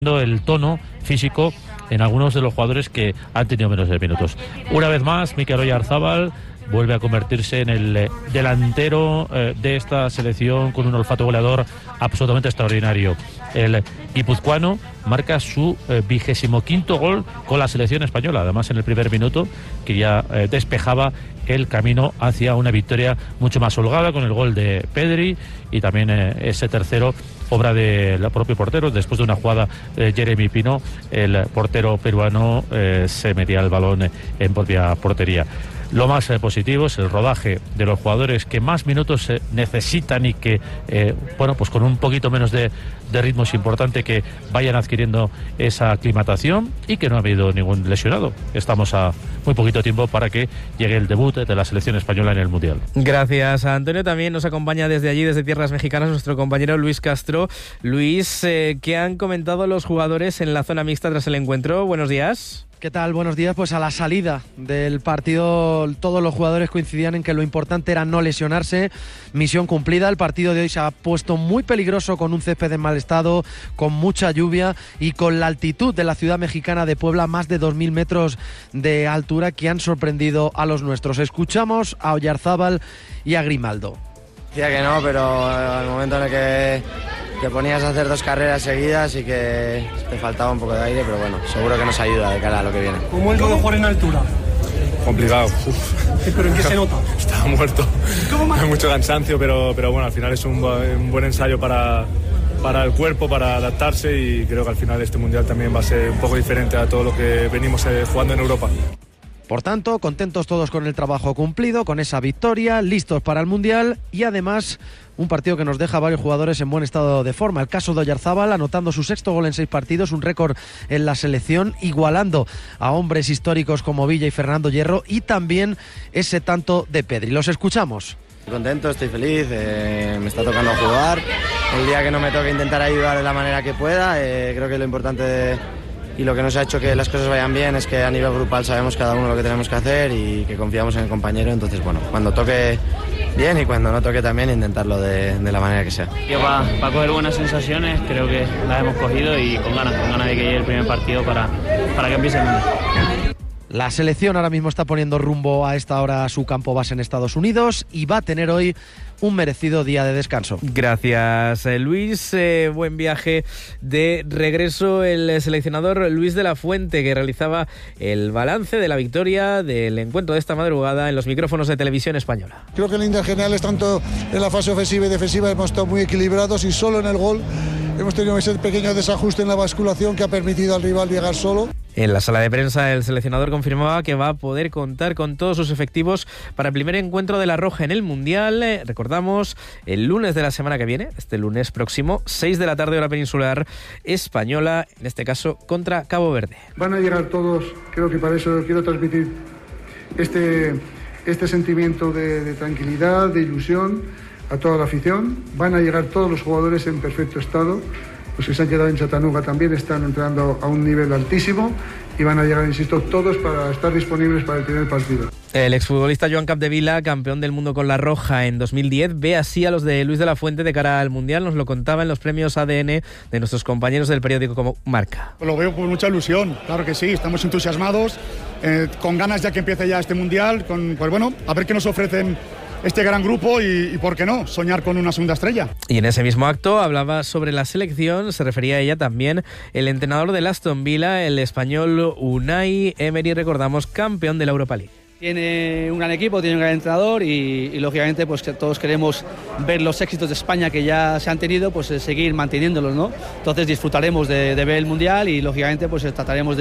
el tono físico en algunos de los jugadores que han tenido menos de minutos. Una vez más, Mikel Oyarzábal vuelve a convertirse en el delantero de esta selección con un olfato goleador absolutamente extraordinario. El guipuzcoano marca su 25º gol con la selección española, además en el primer minuto, que ya despejaba el camino hacia una victoria mucho más holgada con el gol de Pedri y también ese tercero, obra del propio portero. Después de una jugada de Jeremy Pino, el portero peruano se metía el balón en propia portería. Lo más positivo es el rodaje de los jugadores que más minutos necesitan y que, pues con un poquito menos de ritmo es importante que vayan adquiriendo esa aclimatación y que no ha habido ningún lesionado. Estamos a muy poquito tiempo para que llegue el debut de la selección española en el Mundial. Gracias, Antonio. También nos acompaña desde allí, desde tierras mexicanas, nuestro compañero Luis Castro. Luis, ¿qué han comentado los jugadores en la zona mixta tras el encuentro? Buenos días. ¿Qué tal? Buenos días. Pues a la salida del partido todos los jugadores coincidían en que lo importante era no lesionarse. Misión cumplida. El partido de hoy se ha puesto muy peligroso con un césped en mal estado, con mucha lluvia y con la altitud de la ciudad mexicana de Puebla, más de 2.000 metros de altura, que han sorprendido a los nuestros. Escuchamos a Oyarzábal y a Grimaldo. Decía que no, pero al momento en el que te ponías a hacer 2 carreras seguidas y que te faltaba un poco de aire, pero bueno, seguro que nos ayuda de cara a lo que viene. ¿Cómo es lo de jugar en altura? Complicado. ¿Pero en qué se nota? Estaba muerto. Hay mucho cansancio, pero bueno, al final es un buen ensayo para el cuerpo, para adaptarse, y creo que al final este Mundial también va a ser un poco diferente a todo lo que venimos jugando en Europa. Por tanto, contentos todos con el trabajo cumplido, con esa victoria, listos para el Mundial y además un partido que nos deja a varios jugadores en buen estado de forma. El caso de Oyarzábal anotando su 6º gol en 6 partidos, un récord en la selección, igualando a hombres históricos como Villa y Fernando Hierro, y también ese tanto de Pedri. Los escuchamos. Estoy contento, estoy feliz, me está tocando jugar. El día que no me toque intentar ayudar de la manera que pueda, creo que lo importante y lo que nos ha hecho que las cosas vayan bien es que a nivel grupal sabemos cada uno lo que tenemos que hacer y que confiamos en el compañero. Entonces, bueno, cuando toque bien y cuando no toque también, intentarlo de la manera que sea. Va a coger buenas sensaciones, creo que las hemos cogido y con ganas de que llegue el primer partido para que empiece el mundo. La selección ahora mismo está poniendo rumbo a esta hora a su campo base en Estados Unidos y va a tener hoy un merecido día de descanso. Gracias, Luis. Buen viaje de regreso el seleccionador Luis de la Fuente, que realizaba el balance de la victoria del encuentro de esta madrugada en los micrófonos de Televisión Española. Creo que en líneas generales, tanto en la fase ofensiva y defensiva, hemos estado muy equilibrados y solo en el gol hemos tenido ese pequeño desajuste en la basculación que ha permitido al rival llegar solo. En la sala de prensa, el seleccionador confirmaba que va a poder contar con todos sus efectivos para el primer encuentro de la Roja en el Mundial. Recordamos, el lunes de la semana que viene, este lunes próximo, 6 de la tarde hora peninsular española, en este caso contra Cabo Verde. Van a llegar todos, creo que para eso quiero transmitir este sentimiento de tranquilidad, de ilusión a toda la afición. Van a llegar todos los jugadores en perfecto estado. Los que se han quedado en Chattanooga también están entrando a un nivel altísimo y van a llegar, insisto, todos para estar disponibles para el primer partido. El exfutbolista Joan Capdevila, campeón del mundo con la Roja en 2010, ve así a los de Luis de la Fuente de cara al Mundial. Nos lo contaba en los premios ADN de nuestros compañeros del periódico como Marca. Lo veo con mucha ilusión, claro que sí, estamos entusiasmados, con ganas ya que empiece ya este Mundial, a ver qué nos ofrecen este gran grupo y, ¿por qué no?, soñar con una segunda estrella. Y en ese mismo acto hablaba sobre la selección, se refería a ella también el entrenador del Aston Villa, el español Unai Emery, recordamos, campeón de la Europa League. Tiene un gran equipo, tiene un gran entrenador y lógicamente pues que todos queremos ver los éxitos de España que ya se han tenido, pues seguir manteniéndolos, ¿no? Entonces disfrutaremos de ver el Mundial y lógicamente pues trataremos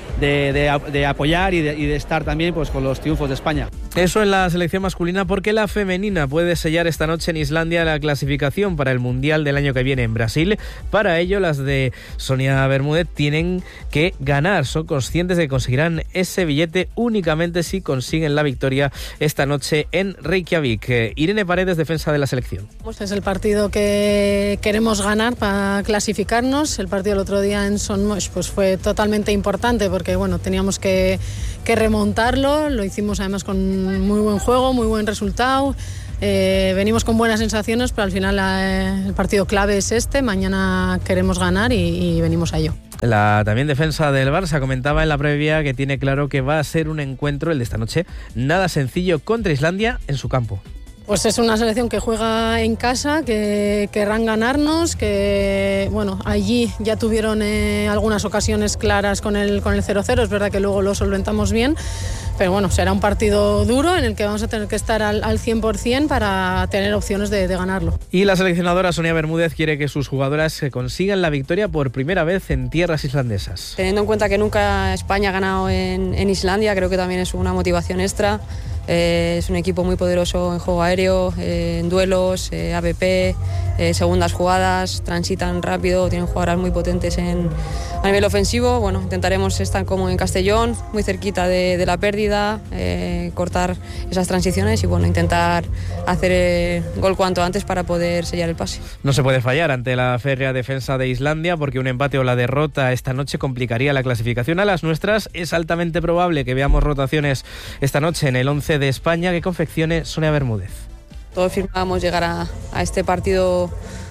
de apoyar y de estar también pues con los triunfos de España. Eso en la selección masculina, porque la femenina puede sellar esta noche en Islandia la clasificación para el Mundial del año que viene en Brasil. Para ello, las de Sonia Bermúdez tienen que ganar. Son conscientes de que conseguirán ese billete únicamente si consiguen la victoria esta noche en Reykjavik. Irene Paredes, defensa de la selección. Este es el partido que queremos ganar para clasificarnos. El partido el otro día en Son Moix pues fue totalmente importante porque teníamos que remontarlo. Lo hicimos además con muy buen juego, muy buen resultado. Venimos con buenas sensaciones, pero al final el partido clave es este. Mañana queremos ganar y venimos a ello. La también defensa del Barça comentaba en la previa que tiene claro que va a ser un encuentro, el de esta noche, nada sencillo contra Islandia en su campo. Pues es una selección que juega en casa, que querrán ganarnos, que bueno, allí ya tuvieron algunas ocasiones claras con el 0-0, es verdad que luego lo solventamos bien, pero bueno, será un partido duro en el que vamos a tener que estar al 100% para tener opciones de ganarlo. Y la seleccionadora Sonia Bermúdez quiere que sus jugadoras consigan la victoria por primera vez en tierras islandesas. Teniendo en cuenta que nunca España ha ganado en Islandia, creo que también es una motivación extra. Es un equipo muy poderoso en juego aéreo, en duelos, AVP, segundas jugadas, transitan rápido, tienen jugadoras muy potentes a nivel ofensivo. Bueno, intentaremos estar como en Castellón, muy cerquita de la pérdida, cortar esas transiciones y bueno, intentar hacer gol cuanto antes para poder sellar el pase. No se puede fallar ante la férrea defensa de Islandia porque un empate o la derrota esta noche complicaría la clasificación a las nuestras. Es altamente probable que veamos rotaciones esta noche en el 11 de España que confeccione Sonia Bermúdez. Todos firmábamos llegar a este partido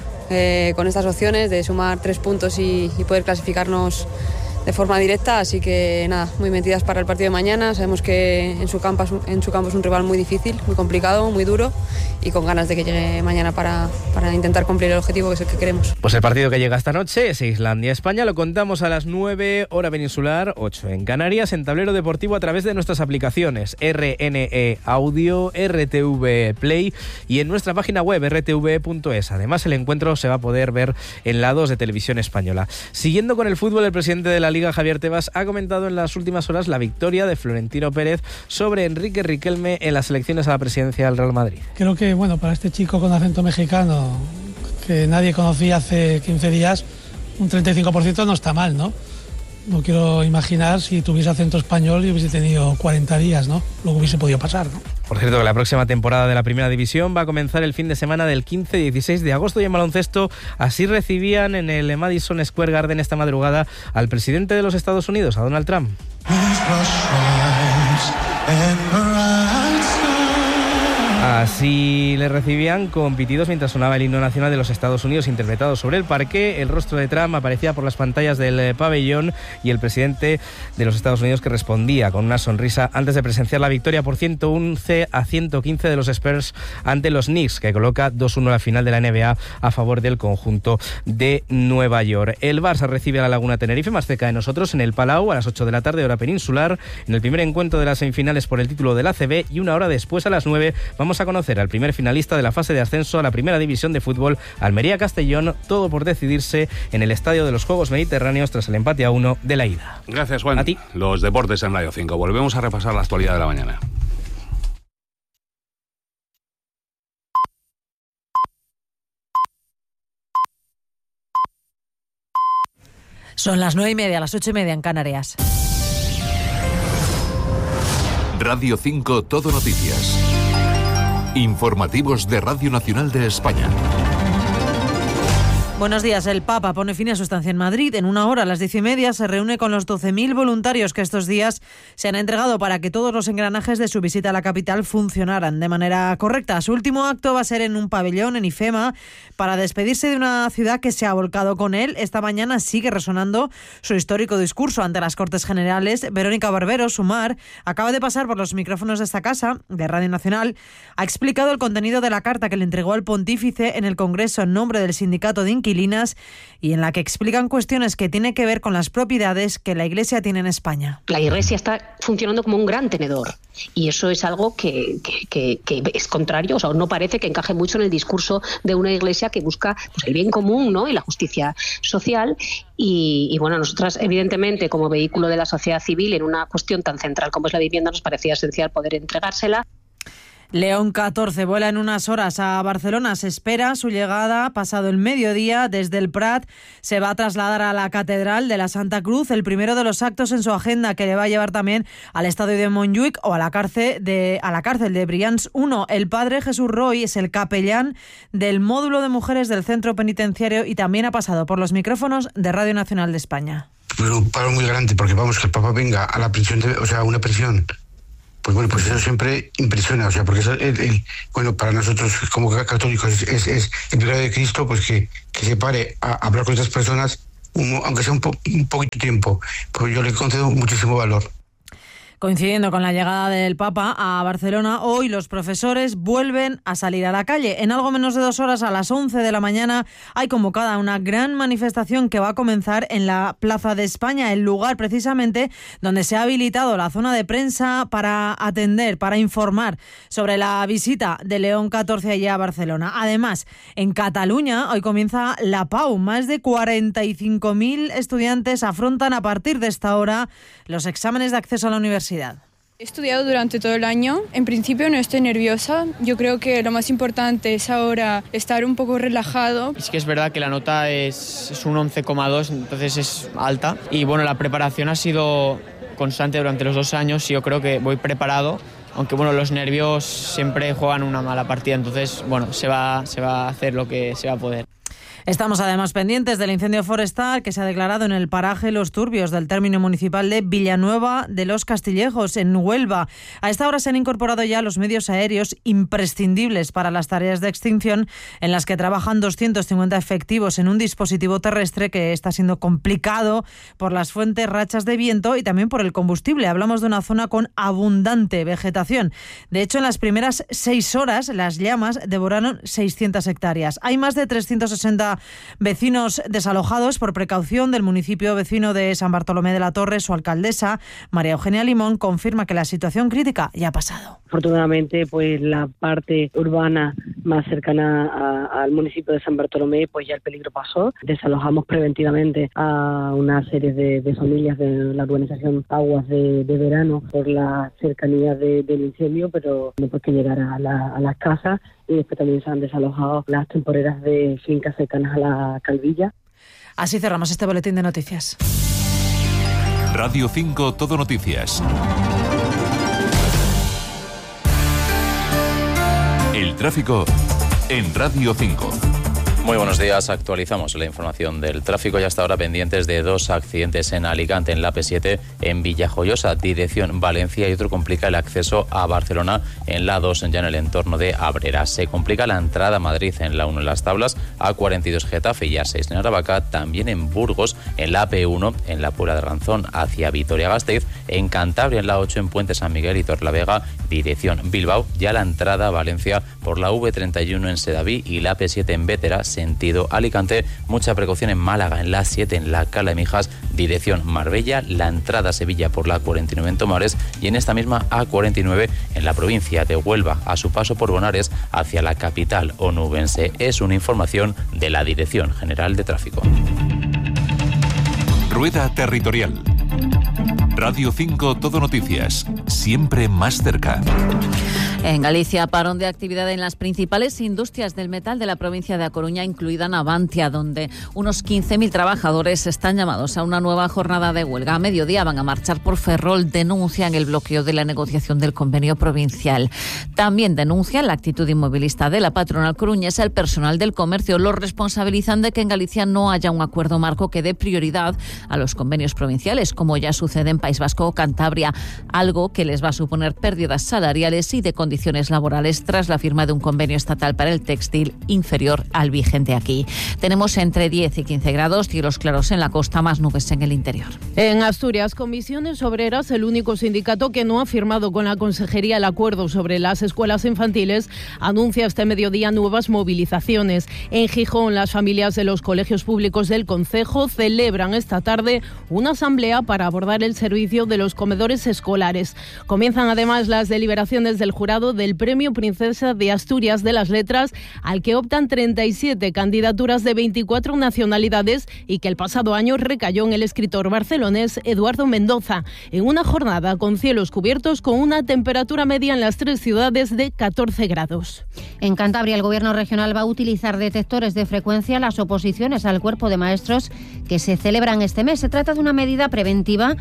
con estas opciones de sumar 3 puntos y poder clasificarnos de forma directa, así que nada, muy metidas para el partido de mañana. Sabemos que en su campo es un rival muy difícil, muy complicado, muy duro y con ganas de que llegue mañana para intentar cumplir el objetivo que es el que queremos. Pues el partido que llega esta noche es Islandia-España, lo contamos a las 9 hora peninsular, 8 en Canarias, en Tablero Deportivo a través de nuestras aplicaciones RNE Audio, RTV Play y en nuestra página web rtv.es. Además el encuentro se va a poder ver en la 2 de Televisión Española. Siguiendo con el fútbol, el presidente de la Liga, Javier Tebas, ha comentado en las últimas horas la victoria de Florentino Pérez sobre Enrique Riquelme en las elecciones a la presidencia del Real Madrid. Creo que, bueno, para este chico con acento mexicano, que nadie conocía hace 15 días, un 35% no está mal, ¿no? No quiero imaginar si tuviese acento español y hubiese tenido 40 días, ¿no? Luego hubiese podido pasar, ¿no? Por cierto, que la próxima temporada de la Primera División va a comenzar el fin de semana del 15 y 16 de agosto y en baloncesto así recibían en el Madison Square Garden esta madrugada al presidente de los Estados Unidos, a Donald Trump. Así le recibían con pitidos mientras sonaba el himno nacional de los Estados Unidos interpretado sobre el parqué. El rostro de Trump aparecía por las pantallas del pabellón y el presidente de los Estados Unidos que respondía con una sonrisa antes de presenciar la victoria por 111-115 de los Spurs ante los Knicks, que coloca 2-1 la final de la NBA a favor del conjunto de Nueva York. El Barça recibe a la Laguna Tenerife, más cerca de nosotros, en el Palau a las 8 de la tarde, hora peninsular, en el primer encuentro de las semifinales por el título de la ACB, y una hora después, a las 9, vamos a conocer al primer finalista de la fase de ascenso a la Primera División de Fútbol, Almería-Castellón, todo por decidirse en el Estadio de los Juegos Mediterráneos tras el empate a 1 de la ida. Gracias, Juan. A ti. Los deportes en Radio 5. Volvemos a repasar la actualidad de la mañana. Son las 9:30, las 8:30 en Canarias. Radio 5 Todo Noticias. Informativos de Radio Nacional de España. Buenos días. El Papa pone fin a su estancia en Madrid. En una hora, a las 10:30, se reúne con los 12.000 voluntarios que estos días se han entregado para que todos los engranajes de su visita a la capital funcionaran de manera correcta. Su último acto va a ser en un pabellón en IFEMA para despedirse de una ciudad que se ha volcado con él. Esta mañana sigue resonando su histórico discurso ante las Cortes Generales. Verónica Barbero, Sumar, acaba de pasar por los micrófonos de esta casa, de Radio Nacional. Ha explicado el contenido de la carta que le entregó al pontífice en el Congreso en nombre del Sindicato de Inquilinos y en la que explican cuestiones que tienen que ver con las propiedades que la Iglesia tiene en España. La Iglesia está funcionando como un gran tenedor y eso es algo que es contrario, o sea, no parece que encaje mucho en el discurso de una Iglesia que busca pues, el bien común, ¿no? Y la justicia social y bueno, nosotras evidentemente como vehículo de la sociedad civil en una cuestión tan central como es la vivienda nos parecía esencial poder entregársela. León XIV vuela en unas horas a Barcelona. Se espera su llegada pasado el mediodía. Desde el Prat se va a trasladar a la Catedral de la Santa Cruz, el primero de los actos en su agenda que le va a llevar también al estadio de Montjuïc o a la cárcel de Brians 1. El padre Jesús Roy es el capellán del módulo de mujeres del centro penitenciario y también ha pasado por los micrófonos de Radio Nacional de España. Un paro muy grande porque vamos, que el Papa venga a la prisión, una prisión. Pues bueno, pues eso siempre impresiona, o sea, porque eso, bueno, para nosotros como católicos es el milagro de Cristo, pues que se pare a hablar con estas personas aunque sea un poquito tiempo, pues yo le concedo muchísimo valor. Coincidiendo con la llegada del Papa a Barcelona, hoy los profesores vuelven a salir a la calle. En algo menos de 2 horas, a las 11 de la mañana, hay convocada una gran manifestación que va a comenzar en la Plaza de España, el lugar precisamente donde se ha habilitado la zona de prensa para atender, para informar sobre la visita de León XIV allá a Barcelona. Además, en Cataluña hoy comienza la PAU. Más de 45.000 estudiantes afrontan a partir de esta hora los exámenes de acceso a la universidad. He estudiado durante todo el año. En principio no estoy nerviosa. Yo creo que lo más importante es ahora estar un poco relajado. Es que es verdad que la nota es un 11,2, entonces es alta. Y bueno, la preparación ha sido constante durante los 2 años y yo creo que voy preparado. Aunque bueno, los nervios siempre juegan una mala partida, entonces bueno, se va a hacer lo que se va a poder. Estamos además pendientes del incendio forestal que se ha declarado en el paraje Los Turbios del término municipal de Villanueva de los Castillejos, en Huelva. A esta hora se han incorporado ya los medios aéreos imprescindibles para las tareas de extinción, en las que trabajan 250 efectivos en un dispositivo terrestre que está siendo complicado por las fuertes rachas de viento y también por el combustible. Hablamos de una zona con abundante vegetación. De hecho, en las primeras 6 horas las llamas devoraron 600 hectáreas. Hay más de 360 vecinos desalojados por precaución del municipio vecino de San Bartolomé de la Torre. Su alcaldesa, María Eugenia Limón, confirma que la situación crítica ya ha pasado. Afortunadamente, pues la parte urbana más cercana al municipio de San Bartolomé, pues ya el peligro pasó. Desalojamos preventivamente a una serie de familias de la urbanización Aguas de Verano por la cercanía del incendio, pero después que llegara a las casas, y después también se han desalojado las temporeras de fincas cercanas a la Calvilla. Así cerramos este boletín de noticias. Radio 5 Todo Noticias. El tráfico en Radio 5. Muy buenos días, actualizamos la información del tráfico y hasta ahora pendientes de 2 accidentes en Alicante, en la AP7, en Villajoyosa, dirección Valencia, y otro complica el acceso a Barcelona en la A2, ya en el entorno de Abrera. Se complica la entrada a Madrid en la 1 en Las Tablas, A42 Getafe y A6 en Aravaca, también en Burgos, en la AP1, en la Puebla de Ranzón hacia Vitoria-Gasteiz, en Cantabria en la 8 en Puente San Miguel y Torlavega, dirección Bilbao, ya la entrada a Valencia por la V31 en Sedaví y la AP7 en Vétera, sentido Alicante. Mucha precaución en Málaga, en la 7 en la Cala de Mijas, dirección Marbella, la entrada a Sevilla por la 49 en Tomares y en esta misma A49 en la provincia de Huelva, a su paso por Bonares hacia la capital onubense. Es una información de la Dirección General de Tráfico. Rueda Territorial. Radio 5 Todo Noticias, siempre más cerca. En Galicia, parón de actividad en las principales industrias del metal de la provincia de A Coruña, incluida Navantia, donde unos 15.000 trabajadores están llamados a una nueva jornada de huelga. A mediodía van a marchar por Ferrol, denuncian el bloqueo de la negociación del convenio provincial. También denuncian la actitud inmovilista de la patronal coruñesa. El personal del comercio los responsabilizan de que en Galicia no haya un acuerdo marco que dé prioridad a los convenios provinciales, como ya sucede en País Vasco o Cantabria, algo que les va a suponer pérdidas salariales y de condiciones laborales tras la firma de un convenio estatal para el textil inferior al vigente aquí. Tenemos entre 10 y 15 grados, cielos claros en la costa, más nubes en el interior. En Asturias, Comisiones Obreras, el único sindicato que no ha firmado con la Consejería el acuerdo sobre las escuelas infantiles, anuncia este mediodía nuevas movilizaciones. En Gijón, las familias de los colegios públicos del concejo celebran esta tarde una asamblea para abordar el servicio de los comedores escolares. Comienzan además las deliberaciones del jurado del Premio Princesa de Asturias de las Letras, al que optan 37 candidaturas de 24 nacionalidades y que el pasado año recayó en el escritor barcelonés Eduardo Mendoza, en una jornada con cielos cubiertos con una temperatura media en las 3 ciudades de 14 grados. En Cantabria, el Gobierno regional va a utilizar detectores de frecuencia en las oposiciones al cuerpo de maestros que se celebran este mes. Se trata de una medida preventiva muy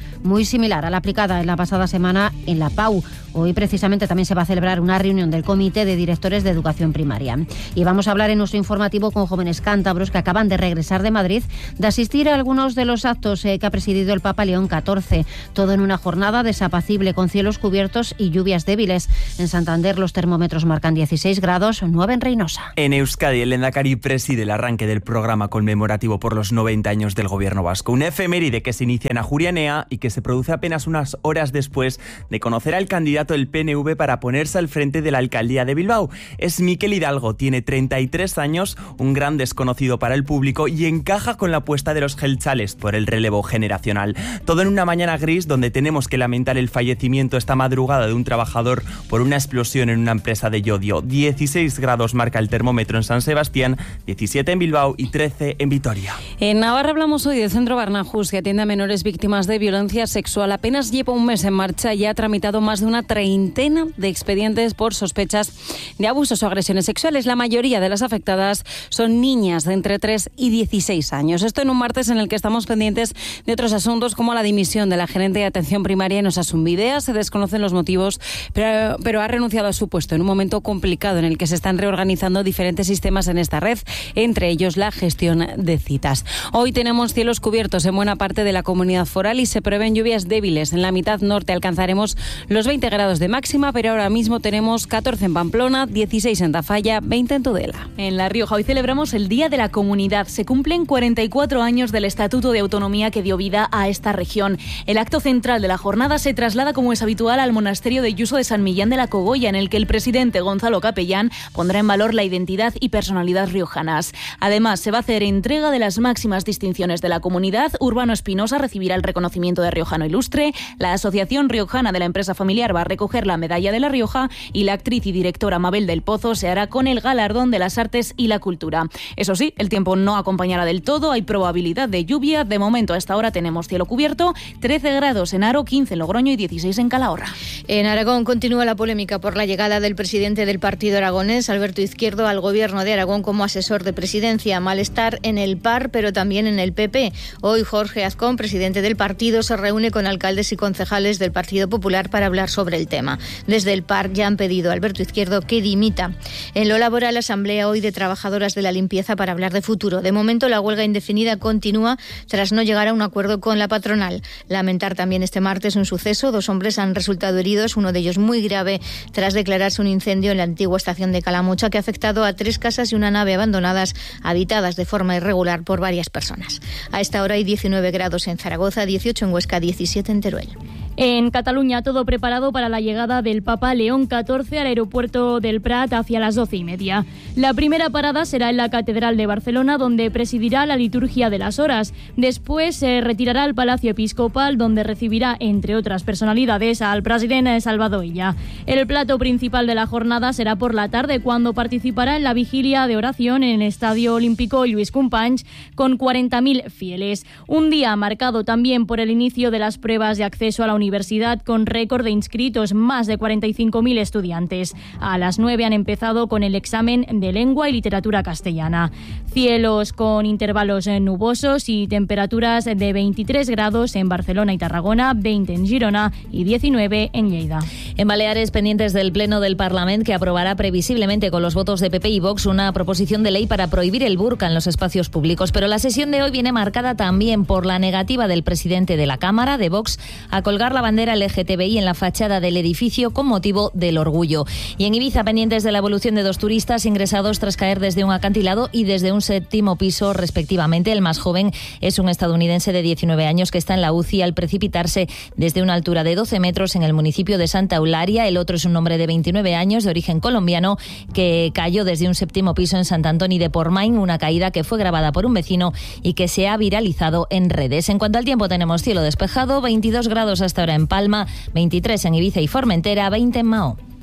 similar a la aplicada en la pasada semana en la PAU. Hoy precisamente también se va a celebrar una reunión del Comité de Directores de Educación Primaria. Y vamos a hablar en nuestro informativo con jóvenes cántabros que acaban de regresar de Madrid, de asistir a algunos de los actos que ha presidido el Papa León XIV. Todo en una jornada desapacible con cielos cubiertos y lluvias débiles. En Santander los termómetros marcan 16 grados, 9 en Reynosa. En Euskadi, el Lehendakari preside el arranque del programa conmemorativo por los 90 años del Gobierno vasco. Una efeméride que se inicia en Ajuria Enea y que se produce apenas unas horas después de conocer al candidato del PNV para ponerse al frente de la alcaldía de Bilbao. Es Mikel Hidalgo, tiene 33 años, un gran desconocido para el público y encaja con la apuesta de los jeltzales por el relevo generacional. Todo en una mañana gris donde tenemos que lamentar el fallecimiento esta madrugada de un trabajador por una explosión en una empresa de Llodio. 16 grados marca el termómetro en San Sebastián, 17 en Bilbao y 13 en Vitoria. En Navarra hablamos hoy del Centro Barnahus, que atiende a menores víctimas de violencia sexual. Apenas lleva un mes en marcha y ha tramitado más de una treintena de expedientes por sospechas de abusos o agresiones sexuales. La mayoría de las afectadas son niñas de entre 3 y 16 años. Esto en un martes en el que estamos pendientes de otros asuntos como la dimisión de la gerente de atención primaria en Osasunbidea. Se desconocen los motivos, pero ha renunciado a su puesto en un momento complicado en el que se están reorganizando diferentes sistemas en esta red, entre ellos la gestión de citas. Hoy tenemos cielos cubiertos en buena parte de la comunidad foral y se prevén lluvias débiles. En la mitad norte alcanzaremos los 20 grados de máxima, pero ahora mismo tenemos 14 en Pamplona, 16 en Tafalla, 20 en Tudela. En La Rioja hoy celebramos el Día de la Comunidad. Se cumplen 44 años del Estatuto de Autonomía que dio vida a esta región. El acto central de la jornada se traslada, como es habitual, al monasterio de Yuso de San Millán de la Cogolla, en el que el presidente Gonzalo Capellán pondrá en valor la identidad y personalidad riojanas. Además, se va a hacer entrega de las máximas distinciones de la comunidad. Urbano Espinosa recibirá el reconocimiento de Riojano Ilustre, la Asociación Riojana de la Empresa Familiar va a recoger la Medalla de La Rioja y la actriz y directora Mabel del Pozo se hará con el Galardón de las Artes y la Cultura. Eso sí, el tiempo no acompañará del todo, hay probabilidad de lluvia. De momento, a esta hora tenemos cielo cubierto, 13 grados en Haro, 15 en Logroño y 16 en Calahorra. En Aragón continúa la polémica por la llegada del presidente del partido aragonés, Alberto Izquierdo, al gobierno de Aragón como asesor de presidencia. Malestar en el PAR, pero también en el PP. Hoy Jorge Azcón, presidente del partido, se reúne con alcaldes y concejales del Partido Popular para hablar sobre el tema. Desde el PAR ya han pedido a Alberto Izquierdo que dimita. En lo laboral, asamblea hoy de trabajadoras de la limpieza para hablar de futuro. De momento, la huelga indefinida continúa tras no llegar a un acuerdo con la patronal. Lamentar también este martes un suceso. 2 hombres han resultado heridos, uno de ellos muy grave, tras declararse un incendio en la antigua estación de Calamocha que ha afectado a 3 casas y una nave abandonadas, habitadas de forma irregular por varias personas. A esta hora hay 19 grados en Zaragoza, 18 en Huesca, 17 en Teruel. En Cataluña, todo preparado para la llegada del Papa León XIV al aeropuerto del Prat hacia las 12:30. La primera parada será en la Catedral de Barcelona, donde presidirá la liturgia de las horas. Después se retirará al Palacio Episcopal, donde recibirá, entre otras personalidades, al presidente Salvador Illa. El plato principal de la jornada será por la tarde, cuando participará en la vigilia de oración en el Estadio Olímpico Lluís Companys con 40.000 fieles. Un día marcado también por el inicio de las pruebas de acceso a la universidad, con récord de inscritos, más de 45.000 estudiantes. A las 9 han empezado con el examen de lengua y literatura castellana. Cielos con intervalos nubosos y temperaturas de 23 grados en Barcelona y Tarragona, 20 en Girona y 19 en Lleida. En Baleares, pendientes del Pleno del Parlamento, que aprobará previsiblemente con los votos de PP y Vox una proposición de ley para prohibir el burka en los espacios públicos. Pero la sesión de hoy viene marcada también por la negativa del presidente de la Cámara, de Vox, a colgar la bandera LGTBI en la fachada del edificio con motivo del orgullo. Y en Ibiza, pendientes de la evolución de 2 turistas ingresados tras caer desde un acantilado y desde un 7º piso, respectivamente. El más joven es un estadounidense de 19 años que está en la UCI al precipitarse desde una altura de 12 metros en el municipio de Santa Eulalia. El otro es un hombre de 29 años de origen colombiano que cayó desde un 7º piso en Sant Antoni de Portmany, una caída que fue grabada por un vecino y que se ha viralizado en redes. En cuanto al tiempo, tenemos cielo despejado, 22 grados hasta ahora en Palma, 23 en Ibiza y Formentera, 20 en Mahón.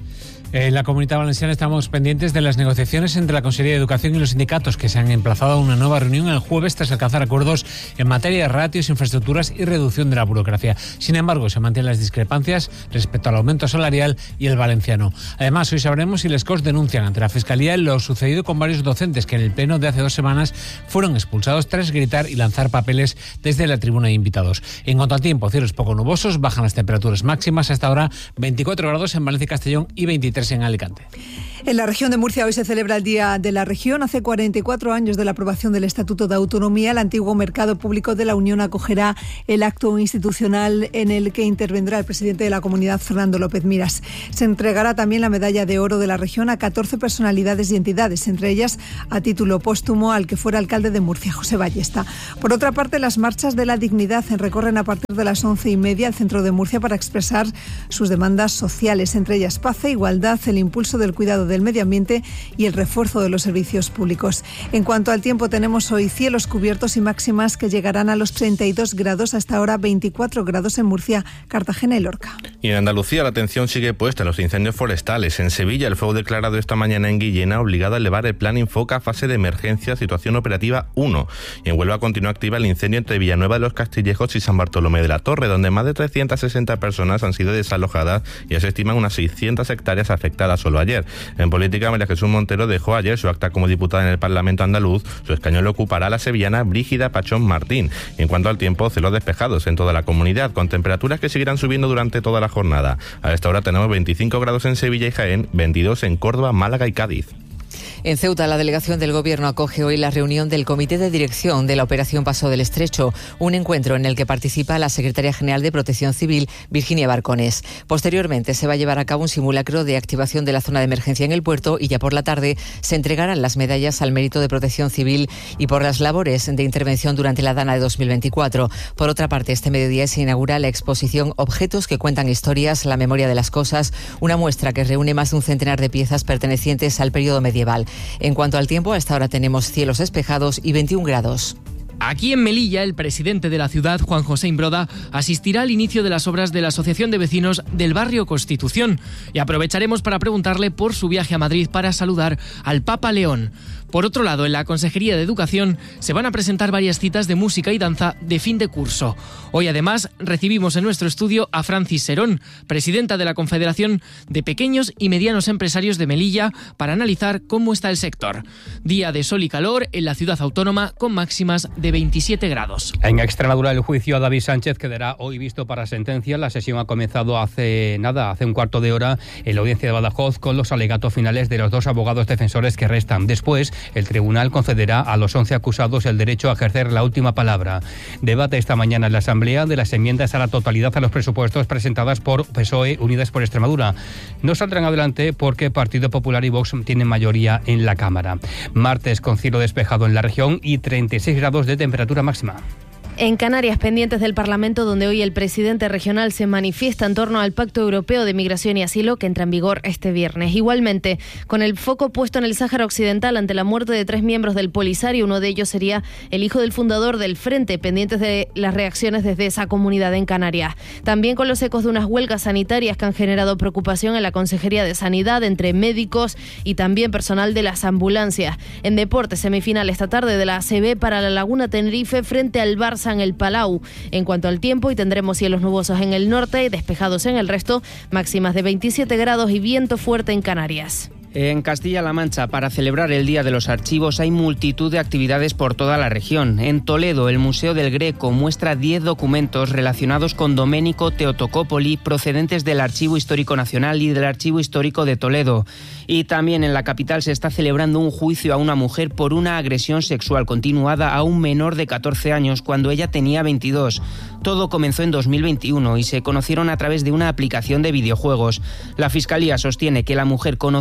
En la Comunidad Valenciana estamos pendientes de las negociaciones entre la Consejería de Educación y los sindicatos, que se han emplazado a una nueva reunión el jueves tras alcanzar acuerdos en materia de ratios, infraestructuras y reducción de la burocracia. Sin embargo, se mantienen las discrepancias respecto al aumento salarial y el valenciano. Además, hoy sabremos si les COS denuncian ante la Fiscalía lo sucedido con varios docentes que en el pleno de hace 2 semanas fueron expulsados tras gritar y lanzar papeles desde la tribuna de invitados. En cuanto al tiempo, cielos poco nubosos, bajan las temperaturas máximas, hasta ahora 24 grados en Valencia y Castellón y 23 en Alicante. En la región de Murcia hoy se celebra el Día de la Región. Hace 44 años de la aprobación del Estatuto de Autonomía, el antiguo mercado público de la Unión acogerá el acto institucional en el que intervendrá el presidente de la comunidad, Fernando López Miras. Se entregará también la medalla de oro de la región a 14 personalidades y entidades, entre ellas a título póstumo al que fuera alcalde de Murcia, José Ballesta. Por otra parte, las marchas de la dignidad recorren a partir de las 11:30 el centro de Murcia para expresar sus demandas sociales, entre ellas paz e igualdad, el impulso del cuidado del medio ambiente y el refuerzo de los servicios públicos. En cuanto al tiempo, tenemos hoy cielos cubiertos y máximas que llegarán a los 32 grados, hasta ahora 24 grados en Murcia, Cartagena y Lorca. Y en Andalucía la atención sigue puesta en los incendios forestales. En Sevilla, el fuego declarado esta mañana en Guillena ha obligado a elevar el plan Infoca a fase de emergencia, situación operativa 1. Y en Huelva continúa activa el incendio entre Villanueva de los Castillejos y San Bartolomé de la Torre, donde más de 360 personas han sido desalojadas y ya se estiman unas 600 hectáreas afectadas solo ayer. En política, María Jesús Montero dejó ayer su acta como diputada en el Parlamento andaluz. Su escaño lo ocupará la sevillana Brígida Pachón Martín. Y en cuanto al tiempo, cielos despejados en toda la comunidad, con temperaturas que seguirán subiendo durante toda la jornada. A esta hora tenemos 25 grados en Sevilla y Jaén, 22 en Córdoba, Málaga y Cádiz. En Ceuta, la delegación del Gobierno acoge hoy la reunión del Comité de Dirección de la Operación Paso del Estrecho, un encuentro en el que participa la Secretaria General de Protección Civil, Virginia Barcones. Posteriormente se va a llevar a cabo un simulacro de activación de la zona de emergencia en el puerto y ya por la tarde se entregarán las medallas al mérito de Protección Civil y por las labores de intervención durante la Dana de 2024. Por otra parte, este mediodía se inaugura la exposición Objetos que cuentan historias, la memoria de las cosas, una muestra que reúne más de un centenar de piezas pertenecientes al periodo medieval. En cuanto al tiempo, hasta ahora tenemos cielos despejados y 21 grados. Aquí en Melilla, el presidente de la ciudad, Juan José Imbroda, asistirá al inicio de las obras de la Asociación de Vecinos del Barrio Constitución y aprovecharemos para preguntarle por su viaje a Madrid para saludar al Papa León. Por otro lado, en la Consejería de Educación se van a presentar varias citas de música y danza de fin de curso. Hoy, además, recibimos en nuestro estudio a Francis Serón, presidenta de la Confederación de Pequeños y Medianos Empresarios de Melilla, para analizar cómo está el sector. Día de sol y calor en la ciudad autónoma con máximas de 27 grados. En Extremadura, el juicio a David Sánchez quedará hoy visto para sentencia. La sesión ha comenzado hace un cuarto de hora en la audiencia de Badajoz con los alegatos finales de los 2 abogados defensores que restan. Después, el tribunal concederá a los 11 acusados el derecho a ejercer la última palabra. Debate esta mañana en la Asamblea de las enmiendas a la totalidad a los presupuestos presentadas por PSOE, Unidas por Extremadura. No saldrán adelante porque Partido Popular y Vox tienen mayoría en la Cámara. Martes con cielo despejado en la región y 36 grados de temperatura máxima. En Canarias, pendientes del Parlamento, donde hoy el presidente regional se manifiesta en torno al Pacto Europeo de Migración y Asilo que entra en vigor este viernes. Igualmente, con el foco puesto en el Sáhara Occidental ante la muerte de 3 miembros del Polisario, uno de ellos sería el hijo del fundador del Frente, pendientes de las reacciones desde esa comunidad en Canarias. También con los ecos de unas huelgas sanitarias que han generado preocupación en la Consejería de Sanidad entre médicos y también personal de las ambulancias. En deporte, semifinal esta tarde de la ACB para la Laguna Tenerife frente al Barça en el Palau. En cuanto al tiempo, hoy tendremos cielos nubosos en el norte y despejados en el resto, máximas de 27 grados y viento fuerte en Canarias. En Castilla-La Mancha, para celebrar el Día de los Archivos, hay multitud de actividades por toda la región. En Toledo, el Museo del Greco muestra 10 documentos relacionados con Doménico Teotocópoli, procedentes del Archivo Histórico Nacional y del Archivo Histórico de Toledo. Y también en la capital se está celebrando un juicio a una mujer por una agresión sexual continuada a un menor de 14 años cuando ella tenía 22. Todo comenzó en 2021 y se conocieron a través de una aplicación de videojuegos. La Fiscalía sostiene que la mujer conocía la edad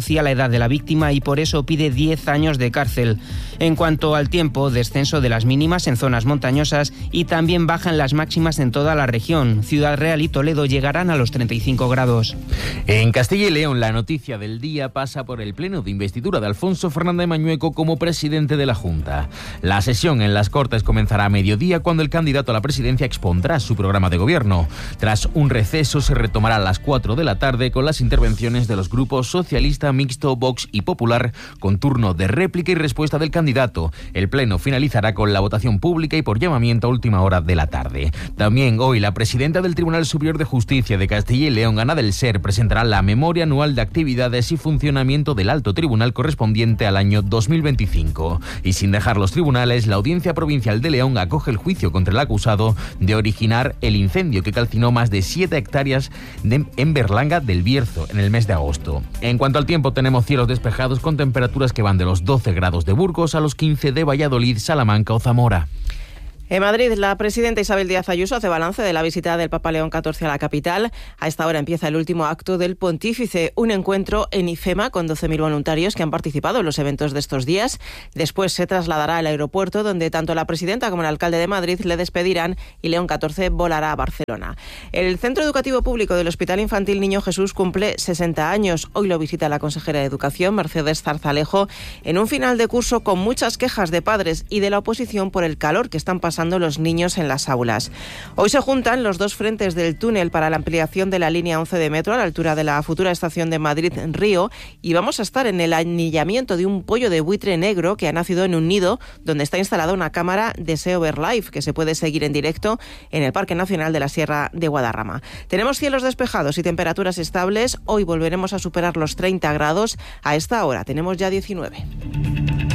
edad de la víctima y por eso pide 10 años de cárcel. En cuanto al tiempo, descenso de las mínimas en zonas montañosas y también bajan las máximas en toda la región. Ciudad Real y Toledo llegarán a los 35 grados. En Castilla y León, la noticia del día pasa por el pleno de investidura de Alfonso Fernández Mañueco como presidente de la Junta. La sesión en las Cortes comenzará a mediodía cuando el candidato a la presidencia expondrá su programa de gobierno. Tras un receso se retomará a las 4 de la tarde con las intervenciones de los grupos Socialista, Mixto, Vox y Popular, con turno de réplica y respuesta del candidato. El pleno finalizará con la votación pública y por llamamiento a última hora de la tarde. También hoy la presidenta del Tribunal Superior de Justicia de Castilla y León, Ana del Ser, presentará la memoria anual de actividades y funcionamiento del Alto Tribunal correspondiente al año 2025. Y sin dejar los tribunales, la Audiencia Provincial de León acoge el juicio contra el acusado de originar el incendio que calcinó más de 7 hectáreas en Berlanga del Bierzo en el mes de agosto. En cuanto al tiempo, tenemos cielos despejados con temperaturas que van de los 12 grados de Burgos a los 15 de Valladolid, Salamanca o Zamora. En Madrid, la presidenta Isabel Díaz Ayuso hace balance de la visita del Papa León XIV a la capital. A esta hora empieza el último acto del pontífice, un encuentro en IFEMA con 12.000 voluntarios que han participado en los eventos de estos días. Después se trasladará al aeropuerto, donde tanto la presidenta como el alcalde de Madrid le despedirán y León XIV volará a Barcelona. El Centro Educativo Público del Hospital Infantil Niño Jesús cumple 60 años. Hoy lo visita la consejera de Educación, Mercedes Zarzalejo, en un final de curso con muchas quejas de padres y de la oposición por el calor que están pasando los niños en las aulas. Hoy se juntan los dos frentes del túnel para la ampliación de la línea 11 de metro a la altura de la futura estación de Madrid-Río y vamos a estar en el anillamiento de un pollo de buitre negro que ha nacido en un nido donde está instalada una cámara de SEO Verlife que se puede seguir en directo en el Parque Nacional de la Sierra de Guadarrama. Tenemos cielos despejados y temperaturas estables. Hoy volveremos a superar los 30 grados. A esta hora tenemos ya 19.